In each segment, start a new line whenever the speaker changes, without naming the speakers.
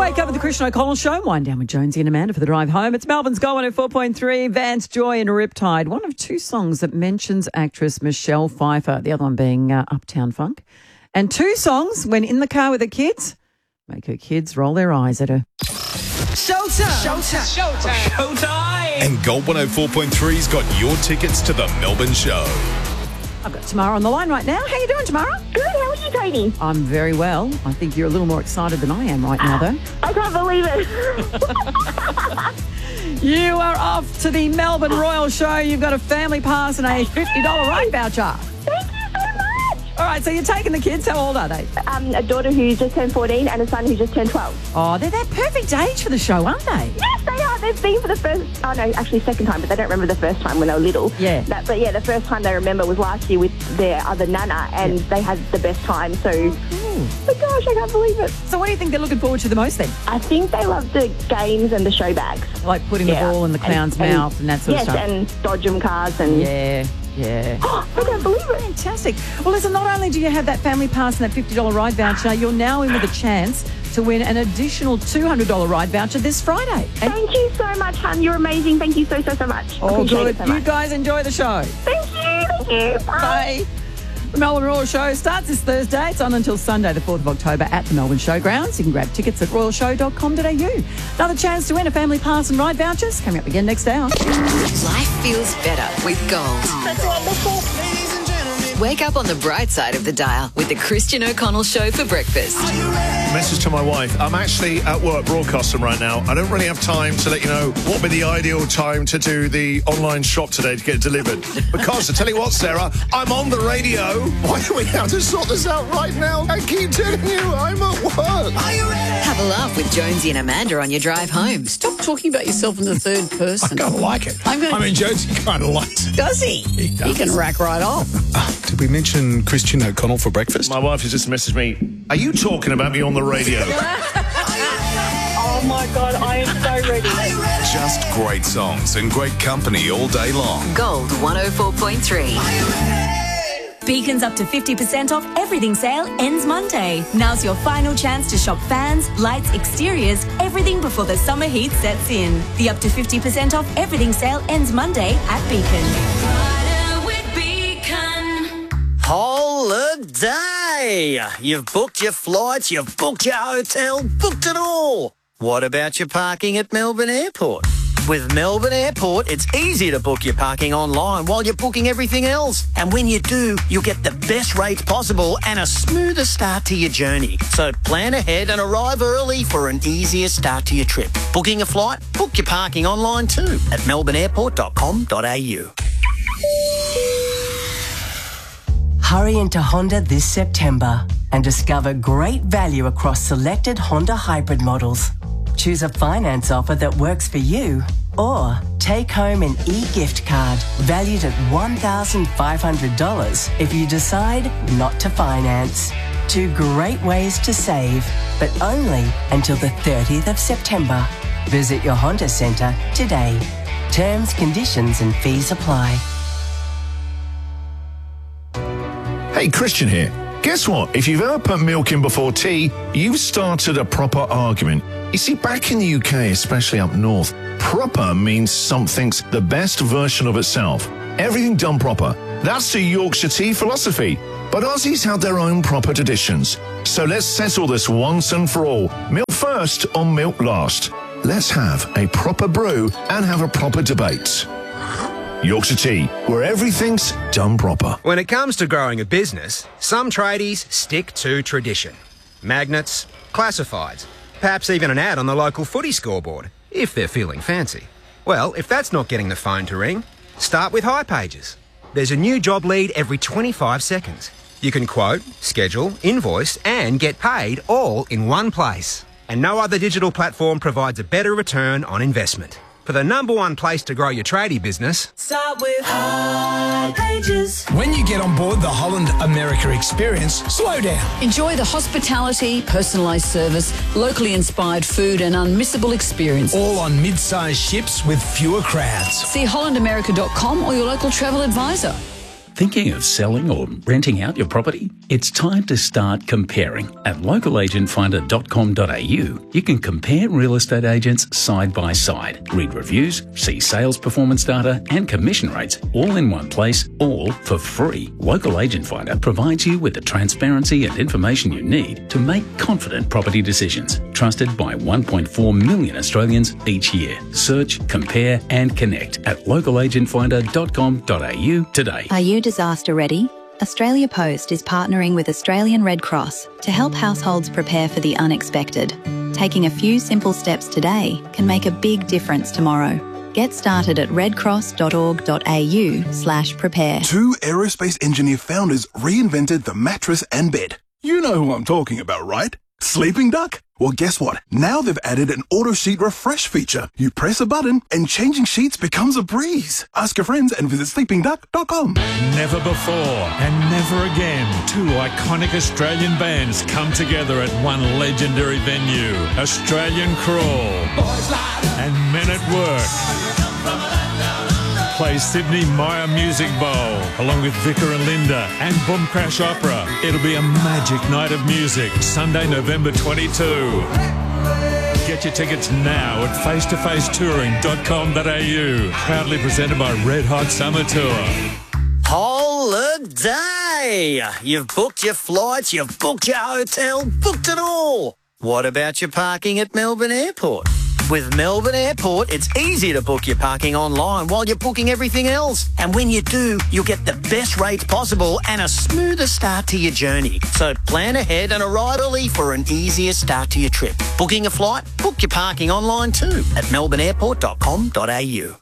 wake up with the Christian O'Connell Show. Wind down with Jonesy and Amanda for the drive home. It's Melbourne's Go 104.3, Vance Joy and Riptide. One of two songs that mentions actress Michelle Pfeiffer, the other one being Uptown Funk. And two songs when in the car with the kids, make her kids roll their eyes at her.
Showtime! Showtime! Showtime!
And Gold 104.3's got your tickets to the Melbourne show.
I've got Tamara on the line right now. How you doing, Tamara?
Good, how are you, Tony?
I'm very well. I think you're a little more excited than I am right now, though.
I can't believe it.
You are off to the Melbourne Royal Show. You've got a family pass and a $50 ride voucher.
Thank you so much.
All right, so you're taking the kids. How old are they?
A daughter who's just turned 14 and a son who's just turned 12.
Oh, they're that perfect age for the show, aren't they?
Yes, they are. They've been for the second time, but they don't remember the first time when they were little.
Yeah.
The first time they remember was last year with their other nana, and they had the best time. So, oh gosh, I can't believe it.
So what do you think they're looking forward to the most then?
I think they love the games and the show bags.
Like putting the ball in the clown's mouth and that sort of stuff.
Yes, and dodge 'em cars and...
Yeah.
I can't believe it.
Fantastic. Well, listen, not only do you have that family pass and that $50 ride voucher, you're now in with a chance to win an additional $200 ride voucher this Friday.
Thank you so much, hon. You're amazing. Thank you so much.
Oh, good.
So
you guys enjoy the show.
Thank you. Bye.
Bye. The Melbourne Royal Show starts this Thursday. It's on until Sunday, the 4th of October at the Melbourne Showgrounds. You can grab tickets at royalshow.com.au. Another chance to win a family pass and ride vouchers coming up again next hour.
Life feels better with Gold.
That's wonderful.
Wake up on the bright side of the dial with the Christian O'Connell Show for breakfast.
Message to my wife. I'm actually at work broadcasting right now. I don't really have time to let you know what would be the ideal time to do the online shop today to get it delivered. Because, I tell you what, Sarah, I'm on the radio. Why do we have to sort this out right now? I keep telling you, I'm at work. Are you ready?
Have a laugh with Jonesy and Amanda on your drive home.
Stop talking about yourself in the third person.
I kind of like it. Jonesy kind of likes it.
Does he?
He does.
He can rack right off.
Did we mention Christian O'Connell for breakfast? My wife has just messaged me. Are you talking about me on the radio?
Oh my God, I am so ready.
Just great songs and great company all day long.
Gold 104.3.
Beacon's up to 50% off everything sale ends Monday. Now's your final chance to shop fans, lights, exteriors, everything before the summer heat sets in. The up to 50% off everything sale ends Monday at Beacon.
Holiday! You've booked your flights, you've booked your hotel, booked it all. What about your parking at Melbourne Airport? With Melbourne Airport, it's easy to book your parking online while you're booking everything else. And when you do, you'll get the best rates possible and a smoother start to your journey. So plan ahead and arrive early for an easier start to your trip. Booking a flight? Book your parking online too at melbourneairport.com.au.
Hurry into Honda this September and discover great value across selected Honda hybrid models. Choose a finance offer that works for you or take home an e-gift card valued at $1,500 if you decide not to finance. Two great ways to save, but only until the 30th of September. Visit your Honda Centre today. Terms, conditions and fees apply.
Hey, Christian here. Guess what? If you've ever put milk in before tea, you've started a proper argument. You see, back in the UK, especially up north, proper means something's the best version of itself. Everything done proper. That's the Yorkshire tea philosophy. But Aussies have their own proper traditions. So let's settle this once and for all. Milk first or milk last. Let's have a proper brew and have a proper debate. Yorkshire Tea, where everything's done proper.
When it comes to growing a business, some tradies stick to tradition. Magnets, classifieds, perhaps even an ad on the local footy scoreboard, if they're feeling fancy. Well, if that's not getting the phone to ring, start with hipages. There's a new job lead every 25 seconds. You can quote, schedule, invoice and get paid all in one place. And no other digital platform provides a better return on investment. For the #1 place to grow your tradie business,
Start with hipages.
When you get on board the Holland America experience, slow down.
Enjoy the hospitality, personalised service, locally inspired food and unmissable experience.
All on mid-sized ships with fewer crowds.
See hollandamerica.com or your local travel advisor.
Thinking of selling or renting out your property? It's time to start comparing. At localagentfinder.com.au, you can compare real estate agents side by side, read reviews, see sales performance data and commission rates all in one place, all for free. Local Agent Finder provides you with the transparency and information you need to make confident property decisions. Trusted by 1.4 million Australians each year. Search, compare and connect at localagentfinder.com.au today.
Are you disaster ready? Australia Post is partnering with Australian Red Cross to help households prepare for the unexpected. Taking a few simple steps today can make a big difference tomorrow. Get started at redcross.org.au/prepare.
2 aerospace engineer founders reinvented the mattress and bed. You know who I'm talking about, right? Sleeping Duck? Well, guess what? Now they've added an auto sheet refresh feature. You press a button and changing sheets becomes a breeze. Ask your friends and visit sleepingduck.com.
Never before and never again, 2 iconic Australian bands come together at one legendary venue. Australian Crawl and Men at Work play Sydney Myer Music Bowl along with Vicar and Linda and Boom Crash Opera. It'll be a magic night of music, Sunday, November 22. Get your tickets now at facetofacetouring.com.au. Proudly presented by Red Hot Summer Tour.
Holiday! You've booked your flights, you've booked your hotel, booked it all. What about your parking at Melbourne Airport? With Melbourne Airport, it's easy to book your parking online while you're booking everything else. And when you do, you'll get the best rates possible and a smoother start to your journey. So plan ahead and arrive early for an easier start to your trip. Booking a flight? Book your parking online too at melbourneairport.com.au.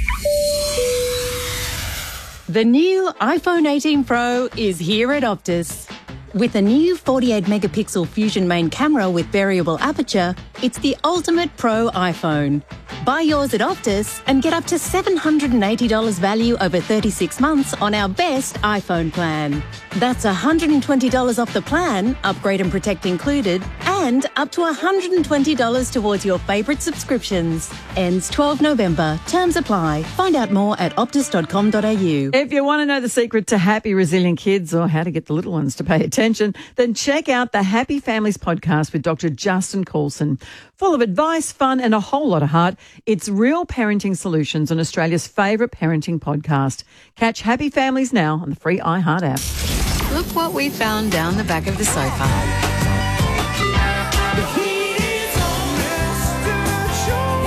The new iPhone 18 Pro is here at Optus. With a new 48-megapixel Fusion main camera with variable aperture, it's the ultimate pro iPhone. Buy yours at Optus and get up to $780 value over 36 months on our best iPhone plan. That's $120 off the plan, upgrade and protect included, and up to $120 towards your favourite subscriptions. Ends 12 November. Terms apply. Find out more at optus.com.au.
If you want to know the secret to happy, resilient kids or how to get the little ones to pay attention, then check out the Happy Families podcast with Dr. Justin Coulson. Full of advice, fun and a whole lot of heart, it's real parenting solutions on Australia's favourite parenting podcast. Catch Happy Families now on the free iHeart app.
Look what we found down the back of the sofa.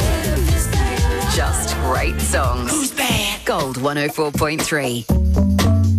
Just great songs. Who's bad? Gold 104.3.